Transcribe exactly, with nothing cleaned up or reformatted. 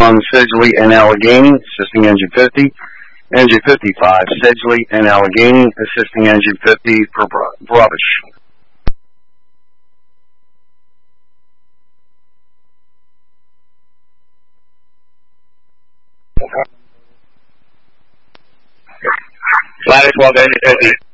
on Sedgley and Allegheny, assisting engine fifty. Engine fifty-five, Sedgley and Allegheny, assisting engine fifty for Brubbish. Lattice twelve, engine fifty.